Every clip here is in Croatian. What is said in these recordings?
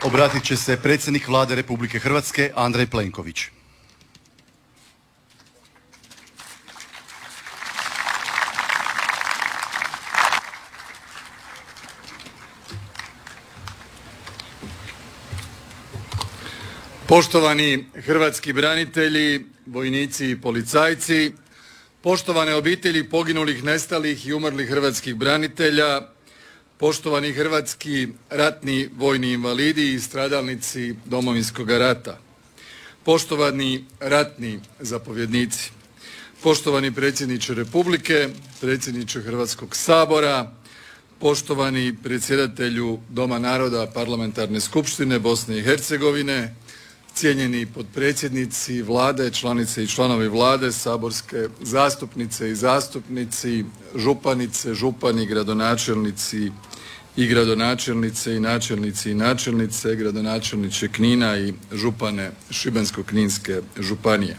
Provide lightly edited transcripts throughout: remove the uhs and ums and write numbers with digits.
Obratit će se predsjednik Vlade Republike Hrvatske Andrej Plenković. Poštovani hrvatski branitelji, vojnici i policajci, poštovane obitelji poginulih, nestalih i umrlih hrvatskih branitelja, poštovani hrvatski ratni vojni invalidi i stradalnici Domovinskog rata, poštovani ratni zapovjednici, poštovani predsjedniče Republike, predsjedniče Hrvatskog sabora, poštovani predsjedatelju Doma naroda Parlamentarne skupštine Bosne i Hercegovine, cijenjeni potpredsjednici Vlade, članice i članovi Vlade, saborske zastupnice i zastupnici, županice, župani, gradonačelnici i gradonačelnice i načelnici i načelnice, gradonačelniče Knina i župane Šibensko-kninske županije.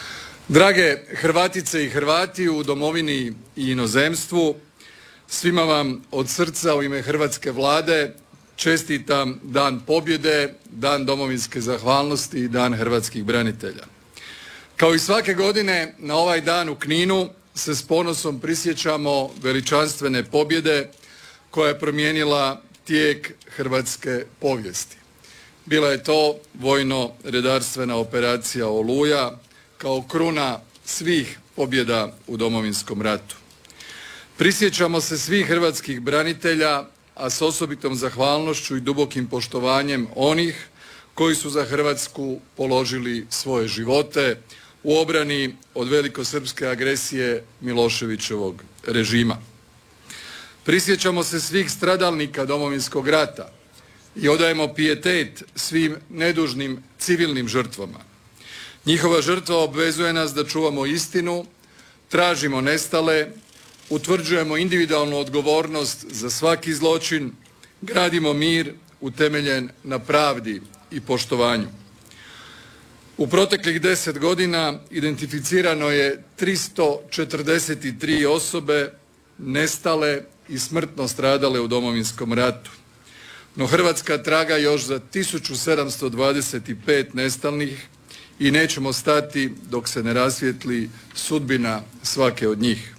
Drage Hrvatice i Hrvati u domovini i inozemstvu, svima vam od srca u ime hrvatske Vlade čestitam Dan pobjede, Dan domovinske zahvalnosti i Dan hrvatskih branitelja. Kao i svake godine na ovaj dan u Kninu se s ponosom prisjećamo veličanstvene pobjede koja je promijenila tijek hrvatske povijesti. Bila je to vojno-redarstvena operacija Oluja kao kruna svih pobjeda u Domovinskom ratu. Prisjećamo se svih hrvatskih branitelja, a s osobitom zahvalnošću i dubokim poštovanjem onih koji su za Hrvatsku položili svoje živote u obrani od velikosrpske agresije Miloševićevog režima. Prisjećamo se svih stradalnika Domovinskog rata i odajemo pijetet svim nedužnim civilnim žrtvama. Njihova žrtva obvezuje nas da čuvamo istinu, tražimo nestale, utvrđujemo individualnu odgovornost za svaki zločin, gradimo mir utemeljen na pravdi i poštovanju. U proteklih 10 godina identificirano je 343 osobe nestale i smrtno stradale u Domovinskom ratu. No Hrvatska traga još za 1725 nestalnih i nećemo stati dok se ne rasvijetli sudbina svake od njih.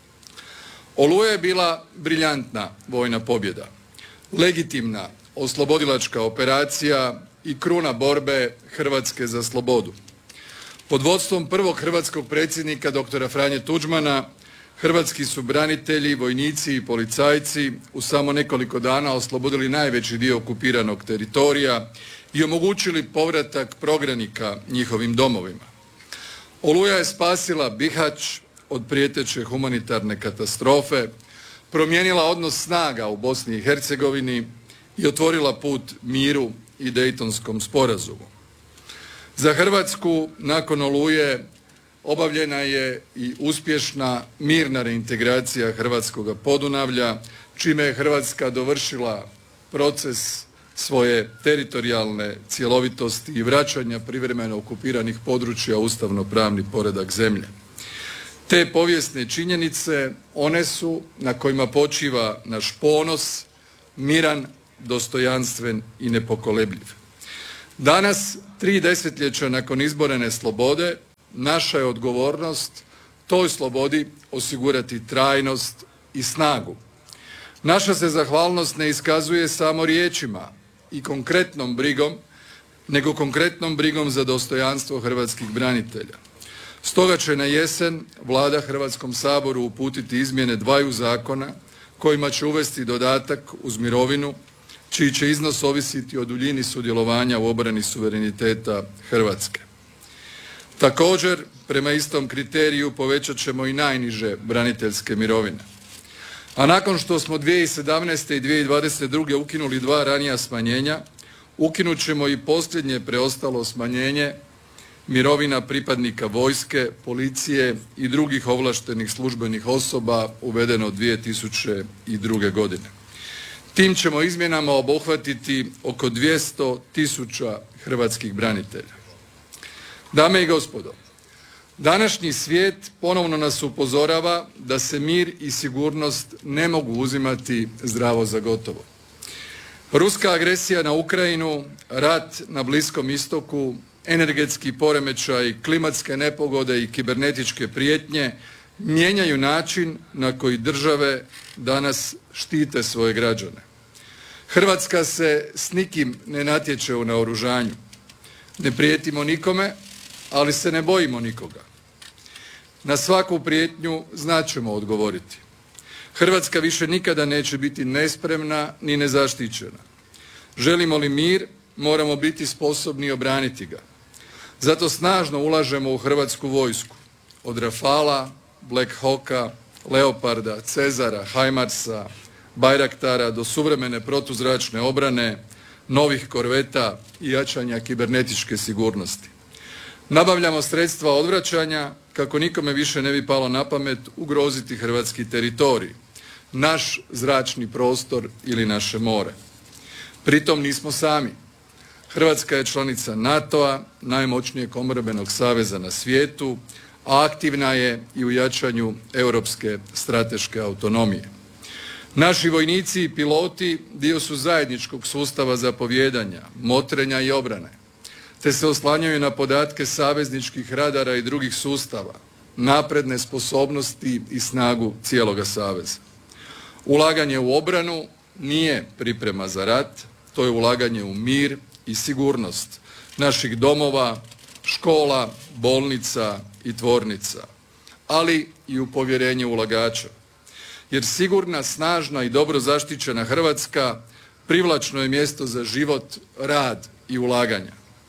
Oluja je bila briljantna vojna pobjeda, legitimna oslobodilačka operacija i kruna borbe Hrvatske za slobodu. Pod vodstvom prvog hrvatskog predsjednika dr. Franje Tuđmana hrvatski su branitelji, vojnici i policajci u samo nekoliko dana oslobodili najveći dio okupiranog teritorija i omogućili povratak prognanika njihovim domovima. Oluja je spasila Bihać od prijeteće humanitarne katastrofe, promijenila odnos snaga u Bosni i Hercegovini i otvorila put miru i Dejtonskom sporazumu. Za Hrvatsku nakon Oluje obavljena je i uspješna mirna reintegracija hrvatskoga Podunavlja, čime je Hrvatska dovršila proces svoje teritorijalne cjelovitosti i vraćanja privremeno okupiranih područja u ustavno-pravni poredak zemlje. Te povijesne činjenice, one su na kojima počiva naš ponos, miran, dostojanstven i nepokolebljiv. Danas, 3 desetljeća nakon izborene slobode, naša je odgovornost toj slobodi osigurati trajnost i snagu. Naša se zahvalnost ne iskazuje samo riječima i konkretnom brigom, nego konkretnom brigom za dostojanstvo hrvatskih branitelja. Stoga će na jesen Vlada Hrvatskom saboru uputiti izmjene 2 zakona kojima će uvesti dodatak uz mirovinu, čiji će iznos ovisiti o duljini sudjelovanja u obrani suvereniteta Hrvatske. Također, prema istom kriteriju povećat ćemo i najniže braniteljske mirovine. A nakon što smo 2017. i 2022. ukinuli 2 ranija smanjenja, ukinut ćemo i posljednje preostalo smanjenje mirovina pripadnika vojske, policije i drugih ovlaštenih službenih osoba uvedeno 2002. godine. Tim ćemo izmjenama obuhvatiti oko 200.000 hrvatskih branitelja. Dame i gospodo, današnji svijet ponovno nas upozorava da se mir i sigurnost ne mogu uzimati zdravo za gotovo. Ruska agresija na Ukrajinu, rat na Bliskom istoku, energetski poremećaj, klimatske nepogode i kibernetičke prijetnje mijenjaju način na koji države danas štite svoje građane. Hrvatska se s nikim ne natječe u naoružanju. Ne prijetimo nikome, ali se ne bojimo nikoga. Na svaku prijetnju znat ćemo odgovoriti. Hrvatska više nikada neće biti nespremna ni nezaštićena. Želimo li mir, moramo biti sposobni obraniti ga. Zato snažno ulažemo u Hrvatsku vojsku. Od Rafala, Black Hawka, Leoparda, Cezara, Hajmarsa, Bajraktara do suvremene protuzračne obrane, novih korveta i jačanja kibernetičke sigurnosti. Nabavljamo sredstva odvraćanja kako nikome više ne bi palo na pamet ugroziti hrvatski teritorij, naš zračni prostor ili naše more. Pritom nismo sami. Hrvatska je članica NATO-a, najmoćnijeg obrambenog saveza na svijetu, a aktivna je i u jačanju europske strateške autonomije. Naši vojnici i piloti dio su zajedničkog sustava zapovijedanja, motrenja i obrane, te se oslanjaju na podatke savezničkih radara i drugih sustava, napredne sposobnosti i snagu cijeloga saveza. Ulaganje u obranu nije priprema za rat, to je ulaganje u mir i sigurnost naših domova, škola, bolnica i tvornica, ali i u povjerenje ulagača. Jer sigurna, snažna i dobro zaštićena Hrvatska privlačno je mjesto za život, rad i ulaganja.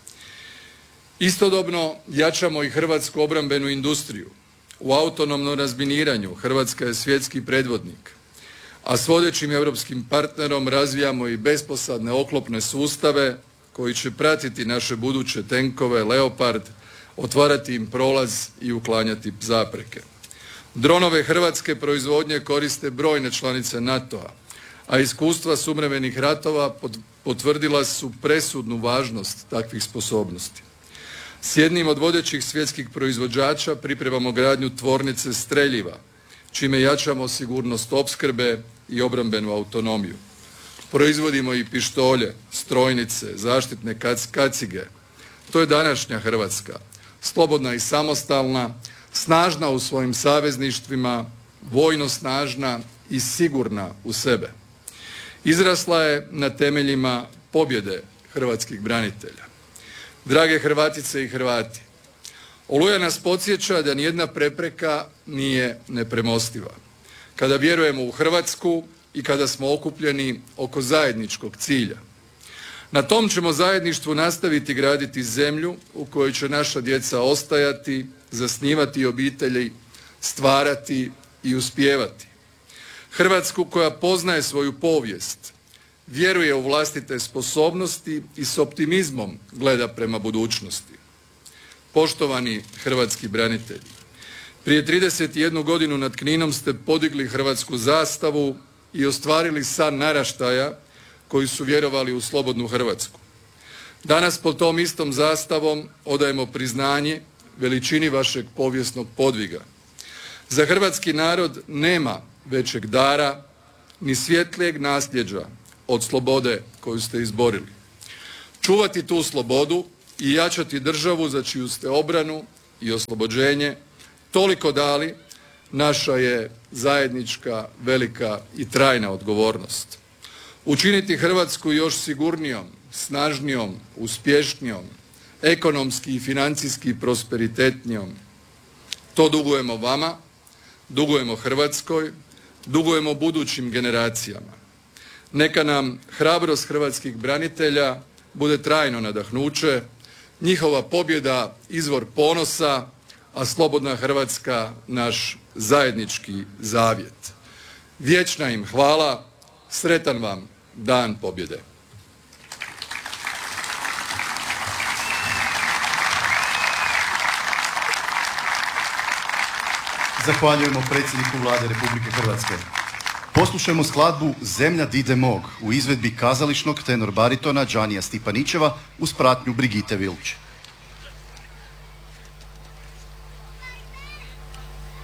Istodobno jačamo i hrvatsku obrambenu industriju. U autonomnom razminiranju Hrvatska je svjetski predvodnik, a s vodećim europskim partnerom razvijamo i besposadne oklopne sustave koji će pratiti naše buduće tenkove Leopard, otvarati im prolaz i uklanjati zapreke. Dronove hrvatske proizvodnje koriste brojne članice NATO-a, a iskustva suvremenih ratova potvrdila su presudnu važnost takvih sposobnosti. S jednim od vodećih svjetskih proizvođača pripremamo gradnju tvornice streljiva, čime jačamo sigurnost opskrbe i obrambenu autonomiju. Proizvodimo i pištolje, strojnice, zaštitne kacige. To je današnja Hrvatska, slobodna i samostalna, snažna u svojim savezništvima, vojno snažna i sigurna u sebe. Izrasla je na temeljima pobjede hrvatskih branitelja. Drage Hrvatice i Hrvati, Oluja nas podsjeća da nijedna prepreka nije nepremostiva. Kada vjerujemo u Hrvatsku i kada smo okupljeni oko zajedničkog cilja. Na tom ćemo zajedništvu nastaviti graditi zemlju u kojoj će naša djeca ostajati, zasnivati obitelji, stvarati i uspijevati. Hrvatsku koja poznaje svoju povijest, vjeruje u vlastite sposobnosti i s optimizmom gleda prema budućnosti. Poštovani hrvatski branitelji, prije 31 godinu nad Kninom ste podigli hrvatsku zastavu i ostvarili san naraštaja koji su vjerovali u slobodnu Hrvatsku. Danas pod tom istom zastavom odajemo priznanje veličini vašeg povijesnog podviga. Za hrvatski narod nema većeg dara ni svjetlijeg nasljeđa od slobode koju ste izborili. Čuvati tu slobodu i jačati državu za čiju ste obranu i oslobođenje toliko dali, naša je zajednička, velika i trajna odgovornost. Učiniti Hrvatsku još sigurnijom, snažnijom, uspješnijom, ekonomski i financijski prosperitetnijom. To dugujemo vama, dugujemo Hrvatskoj, dugujemo budućim generacijama. Neka nam hrabrost hrvatskih branitelja bude trajno nadahnuće, njihova pobjeda izvor ponosa, a slobodna Hrvatska naš zajednički zavjet. Vječna im hvala, sretan vam Dan pobjede. Zahvaljujemo predsjedniku Vlade Republike Hrvatske. Poslušajmo skladbu Zemlja dide mog u izvedbi kazališnog tenor baritona Đanija Stipanićeva uz pratnju Brigite Vilč.